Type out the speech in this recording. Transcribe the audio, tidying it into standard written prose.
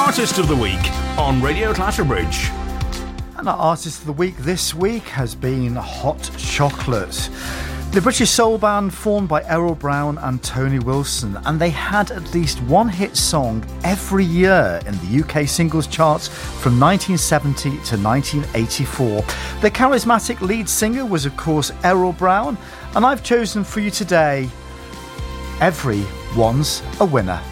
Artist of the Week on Radio Clatterbridge. And our Artist of the Week this week has been Hot Chocolate. The British soul band formed by Errol Brown and Tony Wilson, and they had at least one hit song every year in the UK singles charts from 1970 to 1984. The charismatic lead singer was of course Errol Brown, and I've chosen for you today, Everyone's a Winner.